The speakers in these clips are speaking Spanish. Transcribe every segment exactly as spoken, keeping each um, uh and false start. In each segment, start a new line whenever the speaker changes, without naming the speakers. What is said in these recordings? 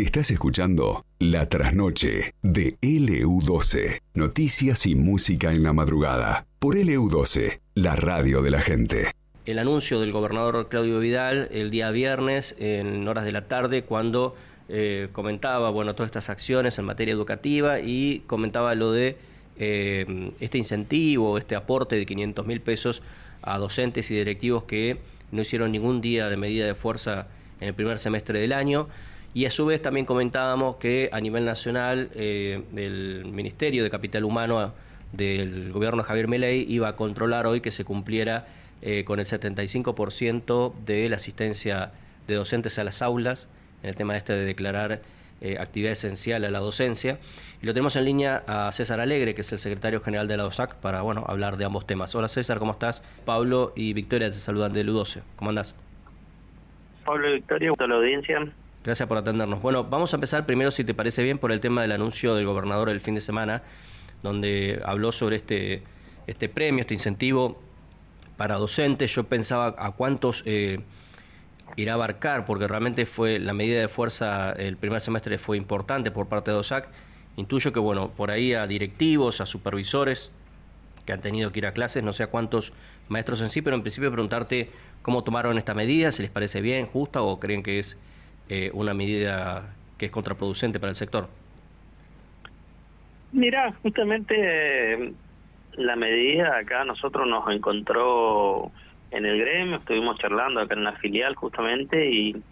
Estás escuchando La Trasnoche de L U doce. Noticias y música en la madrugada. Por L U doce, la radio de la gente.
El anuncio del gobernador Claudio Vidal el día viernes en horas de la tarde cuando eh, comentaba bueno todas estas acciones en materia educativa y comentaba lo de eh, este incentivo, este aporte de quinientos mil pesos a docentes y directivos que no hicieron ningún día de medida de fuerza en el primer semestre del año. Y a su vez también comentábamos que a nivel nacional eh, el Ministerio de Capital Humano del gobierno de Javier Milei iba a controlar hoy que se cumpliera eh, con el setenta y cinco por ciento de la asistencia de docentes a las aulas, en el tema este de declarar eh, actividad esencial a la docencia. Y lo tenemos en línea a César Alegre, que es el secretario general de la DOSAC, para bueno hablar de ambos temas. Hola César, ¿cómo estás? Pablo y Victoria te saludan de L U doce. ¿Cómo andás?
Pablo y Victoria, a la audiencia.
Gracias por atendernos. Bueno, vamos a empezar primero, si te parece bien, por el tema del anuncio del gobernador el fin de semana, donde habló sobre este este premio, este incentivo para docentes. Yo pensaba a cuántos eh, irá a abarcar, porque realmente fue la medida de fuerza, el primer semestre fue importante por parte de DOSAC. Intuyo que, bueno, por ahí a directivos, a supervisores que han tenido que ir a clases, no sé a cuántos maestros en sí, pero en principio preguntarte cómo tomaron esta medida, si les parece bien, justa o creen que es Eh, una medida que es contraproducente para el sector.
Mira, justamente eh, la medida acá nosotros nos encontró en el gremio, estuvimos charlando acá en la filial justamente y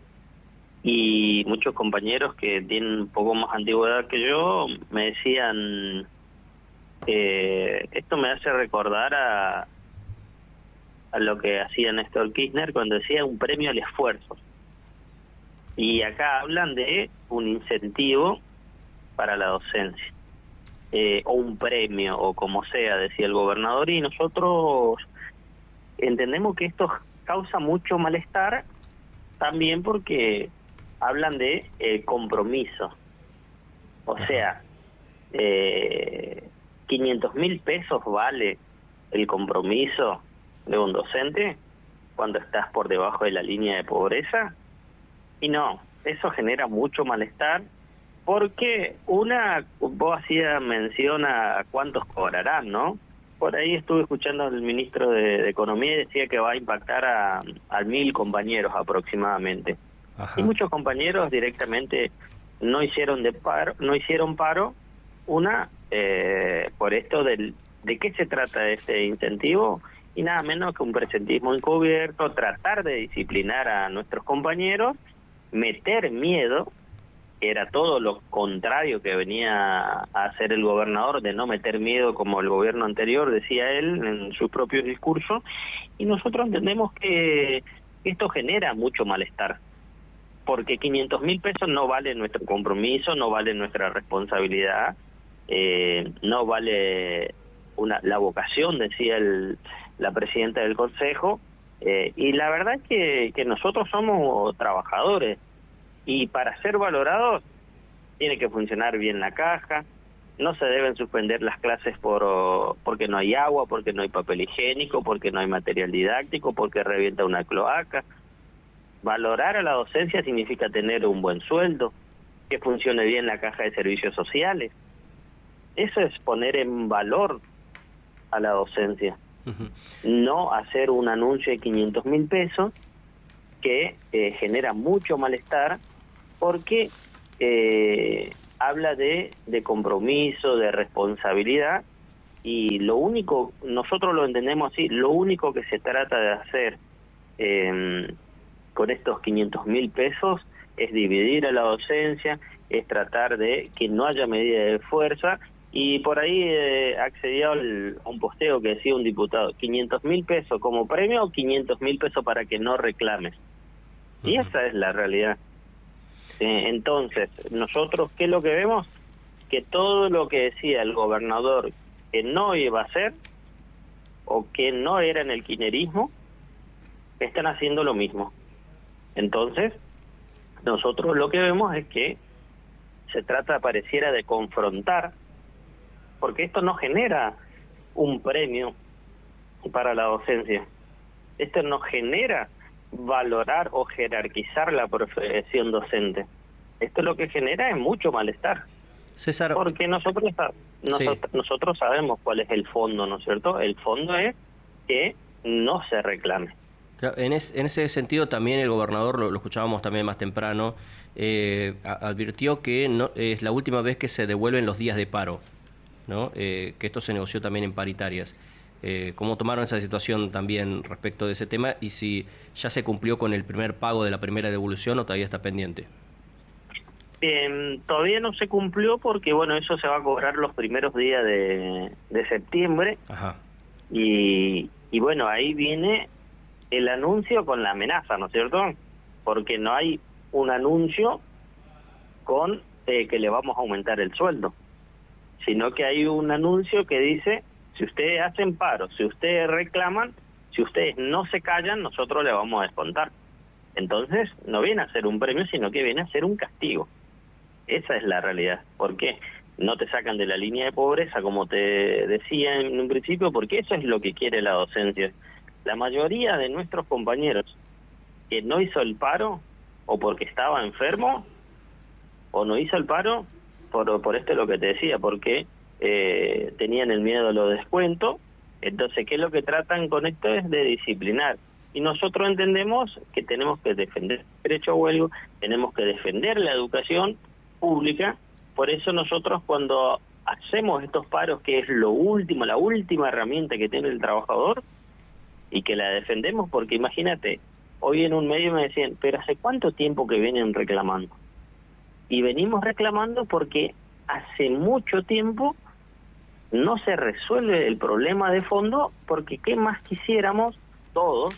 y muchos compañeros que tienen un poco más antigüedad que yo me decían eh, esto me hace recordar a a lo que hacía Néstor Kirchner cuando decía un premio al esfuerzo. Y acá hablan de un incentivo para la docencia, eh, o un premio, o como sea, decía el gobernador, y nosotros entendemos que esto causa mucho malestar, también porque hablan de eh, compromiso. O sea, eh, quinientos mil pesos vale el compromiso de un docente cuando estás por debajo de la línea de pobreza. Y no, eso genera mucho malestar, porque una, vos hacías mención a cuántos cobrarán, ¿no? Por ahí estuve escuchando al ministro de, de Economía y decía que va a impactar a, a mil compañeros aproximadamente. Ajá. Y muchos compañeros directamente no hicieron de paro, no hicieron paro, una, eh, por esto del, de qué se trata este incentivo, y nada menos que un presentismo encubierto, tratar de disciplinar a nuestros compañeros, meter miedo, que era todo lo contrario que venía a hacer el gobernador, de no meter miedo como el gobierno anterior, decía él en su propio discurso, y nosotros entendemos que esto genera mucho malestar, porque quinientos mil pesos no vale nuestro compromiso, no vale nuestra responsabilidad, eh, no vale una la vocación, decía el, la presidenta del Consejo. Eh, y la verdad es que, que nosotros somos trabajadores y para ser valorados tiene que funcionar bien la caja, no se deben suspender las clases por porque no hay agua, porque no hay papel higiénico, porque no hay material didáctico, porque revienta una cloaca. Valorar a la docencia significa tener un buen sueldo, que funcione bien la caja de servicios sociales. Eso es poner en valor a la docencia. Uh-huh. No hacer un anuncio de quinientos mil pesos que eh, genera mucho malestar, porque eh, habla de, de compromiso, de responsabilidad, y lo único, nosotros lo entendemos así, lo único que se trata de hacer eh, con estos quinientos mil pesos es dividir a la docencia, es tratar de que no haya medida de fuerza. Y por ahí eh, accedió al, a un posteo que decía un diputado, quinientos mil pesos como premio o quinientos mil pesos para que no reclames. Uh-huh. Y esa es la realidad. Eh, entonces, nosotros, ¿qué es lo que vemos? Que todo lo que decía el gobernador que no iba a hacer, o que no era en el kirchnerismo, están haciendo lo mismo. Entonces, nosotros lo que vemos es que se trata, pareciera, de confrontar, porque esto no genera un premio para la docencia. Esto no genera valorar o jerarquizar la profesión docente. esto lo que genera es mucho malestar.
César,
porque nosotros, nosotros, sí. nosotros sabemos cuál es el fondo, ¿no es cierto? El fondo es que no se reclame.
En, es, en ese sentido también el gobernador, lo, lo escuchábamos también más temprano, eh, a, advirtió que no, es la última vez que se devuelven los días de paro, ¿no? Eh, que esto se negoció también en paritarias. Eh, ¿Cómo tomaron esa situación también respecto de ese tema y si ya se cumplió con el primer pago de la primera devolución o todavía está pendiente?
Eh, todavía no se cumplió porque, bueno, eso se va a cobrar los primeros días de, de septiembre.
Ajá.
Y, y bueno, ahí viene el anuncio con la amenaza, ¿no es cierto? Porque no hay un anuncio con eh, que le vamos a aumentar el sueldo, sino que hay un anuncio que dice, si ustedes hacen paro, si ustedes reclaman, si ustedes no se callan, nosotros le vamos a descontar. Entonces, no viene a ser un premio, sino que viene a ser un castigo. Esa es la realidad. ¿Por qué? No te sacan de la línea de pobreza, como te decía en un principio, porque eso es lo que quiere la docencia. La mayoría de nuestros compañeros que no hizo el paro, o porque estaba enfermo, o no hizo el paro, por, por esto es lo que te decía, porque eh, tenían el miedo a los descuentos. Entonces, ¿qué es lo que tratan con esto? Es de disciplinar. Y nosotros entendemos que tenemos que defender el derecho a huelga, tenemos que defender la educación pública. Por eso nosotros cuando hacemos estos paros, que es lo último, la última herramienta que tiene el trabajador, y que la defendemos, porque imagínate, hoy en un medio me decían, pero ¿hace cuánto tiempo que vienen reclamando? Y venimos reclamando porque hace mucho tiempo no se resuelve el problema de fondo, porque ¿qué más quisiéramos todos,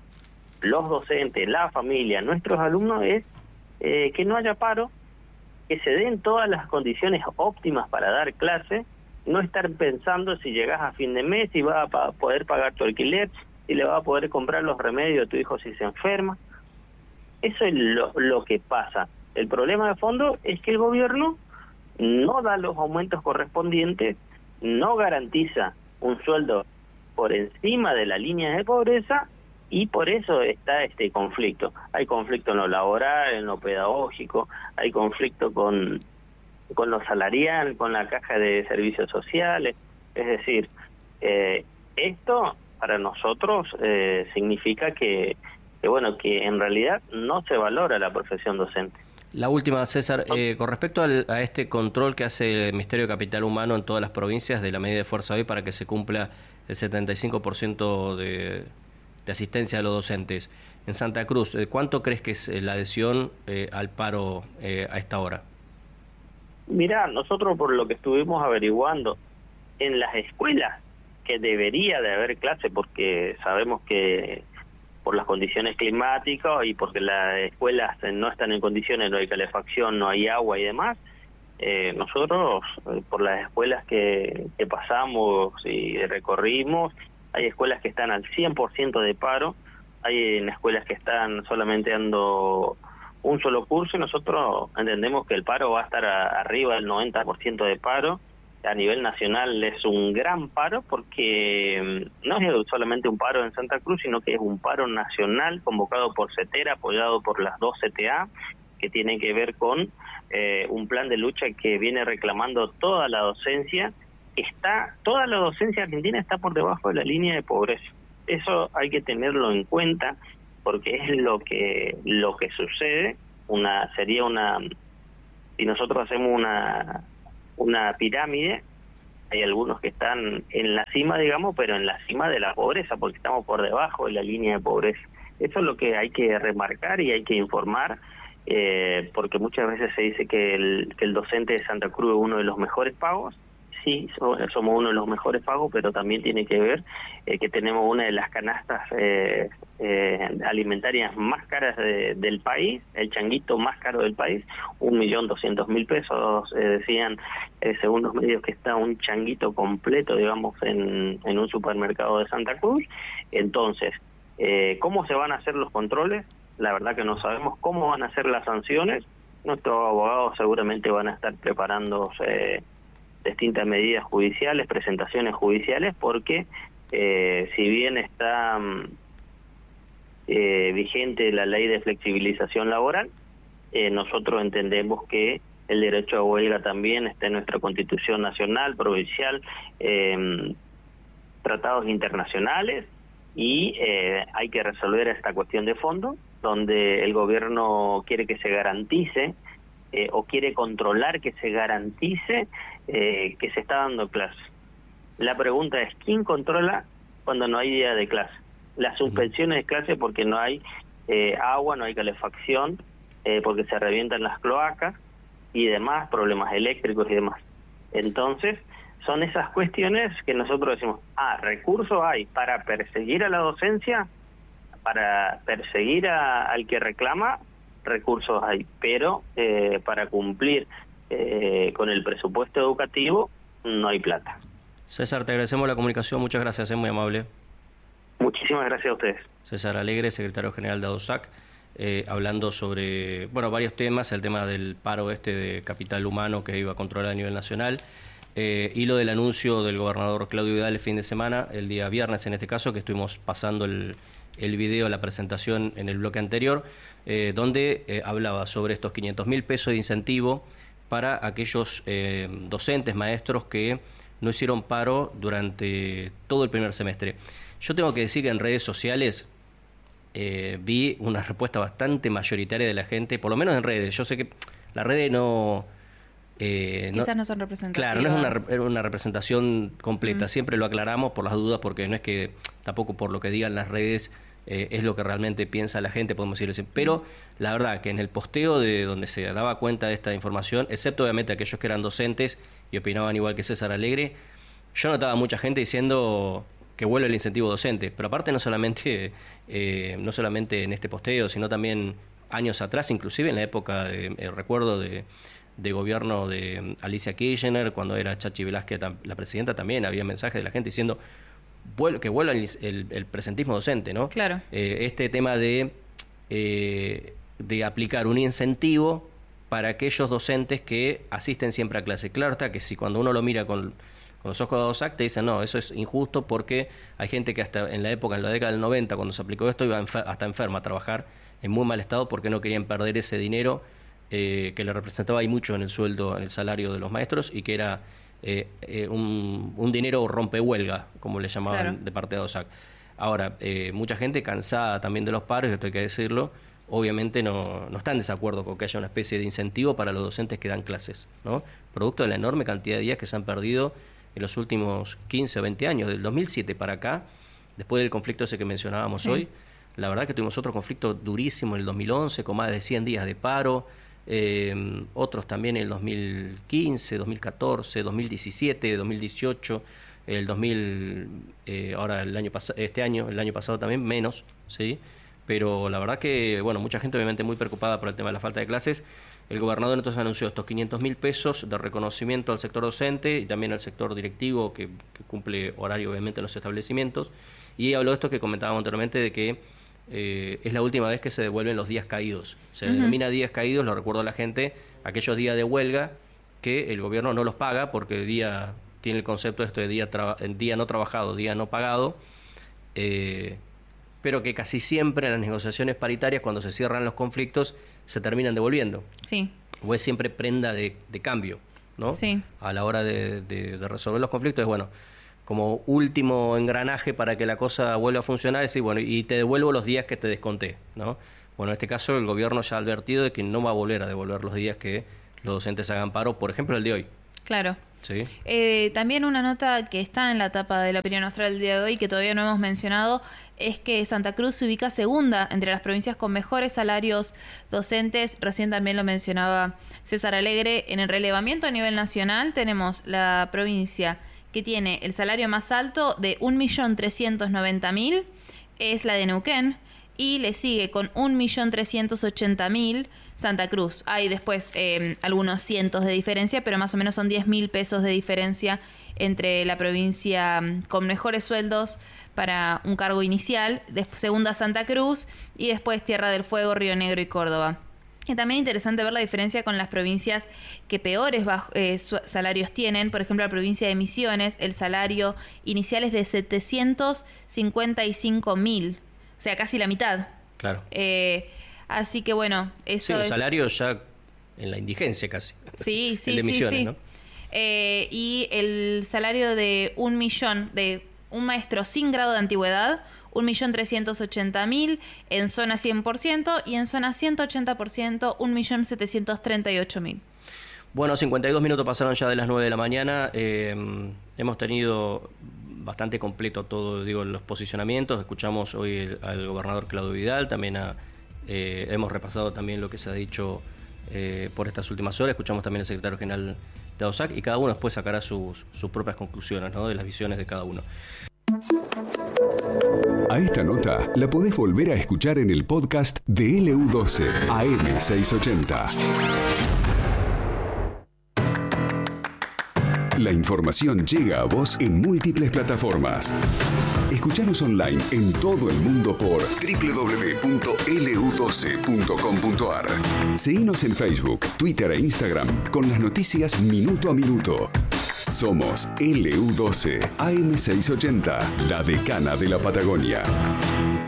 los docentes, la familia, nuestros alumnos, es eh, que no haya paro, que se den todas las condiciones óptimas para dar clase, no estar pensando si llegás a fin de mes, si vas a poder pagar tu alquiler, si le vas a poder comprar los remedios a tu hijo si se enferma. Eso es lo, lo que pasa. El problema de fondo es que el gobierno no da los aumentos correspondientes, no garantiza un sueldo por encima de la línea de pobreza, y por eso está este conflicto. Hay conflicto en lo laboral, en lo pedagógico, hay conflicto con, con lo salarial, con la caja de servicios sociales. Es decir, eh, esto para nosotros eh, significa que, que, bueno, que en realidad no se valora la profesión docente.
La última, César, eh, con respecto al, a este control que hace el Ministerio de Capital Humano en todas las provincias de la medida de fuerza hoy para que se cumpla el setenta y cinco por ciento de, de asistencia a los docentes, en Santa Cruz, ¿cuánto crees que es la adhesión eh, al paro eh, a esta hora?
Mirá, nosotros por lo que estuvimos averiguando, en las escuelas que debería de haber clase, porque sabemos que por las condiciones climáticas y porque las escuelas no están en condiciones, no hay calefacción, no hay agua y demás, eh, nosotros eh, por las escuelas que, que pasamos y recorrimos, hay escuelas que están al cien por ciento de paro, hay en escuelas que están solamente dando un solo curso, y nosotros entendemos que el paro va a estar a, arriba del noventa por ciento de paro. A nivel nacional es un gran paro, porque no es solamente un paro en Santa Cruz, sino que es un paro nacional convocado por CETERA, apoyado por las dos C T A, que tiene que ver con eh, un plan de lucha que viene reclamando toda la docencia. Está toda la docencia argentina está por debajo de la línea de pobreza. Eso hay que tenerlo en cuenta, porque es lo que lo que sucede. Una sería una si nosotros hacemos una una pirámide, hay algunos que están en la cima, digamos, pero en la cima de la pobreza, porque estamos por debajo de la línea de pobreza. Eso es lo que hay que remarcar y hay que informar, eh, porque muchas veces se dice que el, que el docente de Santa Cruz es uno de los mejores pagos. Sí, somos uno de los mejores pagos, pero también tiene que ver eh, que tenemos una de las canastas eh, eh, alimentarias más caras de, del país, el changuito más caro del país, un millón doscientos mil pesos, eh, decían eh, según los medios que está un changuito completo, digamos, en, en un supermercado de Santa Cruz. Entonces, eh, ¿cómo se van a hacer los controles? La verdad que no sabemos cómo van a ser las sanciones. Nuestros abogados seguramente van a estar preparándose distintas medidas judiciales, presentaciones judiciales, porque eh, si bien está eh, vigente la ley de flexibilización laboral, Eh, nosotros entendemos que el derecho a huelga también está en nuestra Constitución nacional, provincial, eh, tratados internacionales, y eh, hay que resolver esta cuestión de fondo, donde el gobierno quiere que se garantice eh, o quiere controlar que se garantice eh, que se está dando clase. La pregunta es, ¿quién controla cuando no hay día de clase? Las suspensiones de clase porque no hay eh, agua, no hay calefacción, eh, porque se revientan las cloacas y demás, problemas eléctricos y demás. Entonces, son esas cuestiones que nosotros decimos, ah, recursos hay para perseguir a la docencia, para perseguir a, al que reclama, recursos hay, pero eh, para cumplir eh, con el presupuesto educativo no hay plata.
César, te agradecemos la comunicación, muchas gracias, es muy amable.
Muchísimas gracias a ustedes.
César Alegre, secretario general de ADOSAC, eh, hablando sobre, bueno, varios temas, el tema del paro este de capital humano que iba a controlar a nivel nacional, eh, y lo del anuncio del gobernador Claudio Vidal el fin de semana, el día viernes en este caso, que estuvimos pasando el, el video, la presentación en el bloque anterior, eh, donde eh, hablaba sobre estos quinientos mil pesos de incentivo para aquellos eh, docentes, maestros que no hicieron paro durante todo el primer semestre. Yo tengo que decir que en redes sociales eh, vi una respuesta bastante mayoritaria de la gente, por lo menos en redes. Yo sé que las redes no... Eh,
Quizás no, no son representativas.
Claro, no es una, una representación completa. Mm. Siempre lo aclaramos por las dudas, porque no es que tampoco por lo que digan las redes eh, es lo que realmente piensa la gente, podemos decir. Pero la verdad que en el posteo de donde se daba cuenta de esta información, excepto obviamente aquellos que eran docentes y opinaban igual que César Alegre, yo notaba mucha gente diciendo que vuelve el incentivo docente, pero aparte no solamente eh, no solamente en este posteo, sino también años atrás, inclusive en la época, de, eh, recuerdo de, de gobierno de Alicia Kirchner, cuando era Chachi Velázquez la presidenta, también había mensajes de la gente diciendo que vuelva el, el, el presentismo docente, ¿no?
Claro.
Eh, este tema de, eh, de aplicar un incentivo para aquellos docentes que asisten siempre a clase. Claro está que si cuando uno lo mira con... con los ojos de ADOSAC te dicen, no, eso es injusto porque hay gente que hasta en la época, en la década del noventa, cuando se aplicó esto, iba enfer- hasta enferma a trabajar en muy mal estado porque no querían perder ese dinero eh, que le representaba y mucho en el sueldo, en el salario de los maestros, y que era eh, eh, un, un dinero rompehuelga, como le llamaban claro. de parte de ADOSAC. Ahora, eh, mucha gente cansada también de los paros, esto hay que decirlo, obviamente no, no está en desacuerdo con que haya una especie de incentivo para los docentes que dan clases, ¿no? Producto de la enorme cantidad de días que se han perdido en los últimos quince o veinte años, del dos mil siete para acá, después del conflicto ese que mencionábamos sí. hoy, la verdad que tuvimos otro conflicto durísimo en el dos mil once, con más de cien días de paro, eh, otros también en el dos mil quince, dos mil catorce, dos mil diecisiete, dos mil dieciocho, el dos mil, eh, ahora el año pasado, este año, el año pasado también, menos, ¿sí? Pero la verdad que, bueno, mucha gente obviamente muy preocupada por el tema de la falta de clases. El gobernador entonces anunció estos quinientos mil pesos de reconocimiento al sector docente y también al sector directivo que, que cumple horario obviamente en los establecimientos, y habló de esto que comentábamos anteriormente, de que eh, es la última vez que se devuelven los días caídos. Se uh-huh. denomina días caídos, lo recuerdo a la gente, aquellos días de huelga que el gobierno no los paga porque el día tiene el concepto esto de día, traba, día no trabajado, día no pagado, eh, pero que casi siempre en las negociaciones paritarias, cuando se cierran los conflictos, se terminan devolviendo.
Sí.
O es siempre prenda de, de cambio, ¿no?
Sí.
A la hora de, de, de resolver los conflictos, es bueno, como último engranaje para que la cosa vuelva a funcionar, es decir, bueno, y te devuelvo los días que te desconté, ¿no? Bueno, en este caso el gobierno ya ha advertido de que no va a volver a devolver los días que los docentes hagan paro, por ejemplo, el de hoy.
Claro.
Sí.
Eh, también una nota que está en la tapa de la Opinión Austral del día de hoy, que todavía no hemos mencionado, es que Santa Cruz se ubica segunda entre las provincias con mejores salarios docentes. Recién también lo mencionaba César Alegre. En el relevamiento a nivel nacional tenemos la provincia que tiene el salario más alto de un millón trescientos noventa mil, es la de Neuquén, y le sigue con un millón trescientos ochenta mil Santa Cruz. Hay después eh, algunos cientos de diferencia, pero más o menos son diez mil pesos de diferencia entre la provincia con mejores sueldos para un cargo inicial, después segunda Santa Cruz y después Tierra del Fuego, Río Negro y Córdoba. Y también interesante ver la diferencia con las provincias que peores bajo, eh, salarios tienen. Por ejemplo, la provincia de Misiones, el salario inicial es de setecientos cincuenta y cinco mil, o sea, casi la mitad.
Claro.
Eh, Así que bueno, eso
sí, un
es...
salario ya en la indigencia casi.
Sí, sí,
el de
sí,
Misiones,
sí.
¿no?
Eh, y el salario de un millón, de un maestro sin grado de antigüedad, un millón trescientos ochenta mil en zona cien por ciento y en zona ciento ochenta por ciento, un millón setecientos treinta y ocho mil.
Bueno, cincuenta y dos minutos pasaron ya de las nueve de la mañana. Eh, hemos tenido bastante completo todo, digo, los posicionamientos. Escuchamos hoy el, al gobernador Claudio Vidal, también a, eh, hemos repasado también lo que se ha dicho eh, por estas últimas horas. Escuchamos también al secretario general de AUSAC y cada uno después sacará sus, sus propias conclusiones, ¿no?, de las visiones de cada uno.
A esta nota la podés volver a escuchar en el podcast de L U doce A M seiscientos ochenta. La información llega a vos en múltiples plataformas. Escuchanos online en todo el mundo por doble u doble u doble u punto L U doce punto com punto A R. Seguinos en Facebook, Twitter e Instagram con las noticias minuto a minuto. Somos L U doce A M seiscientos ochenta, la decana de la Patagonia.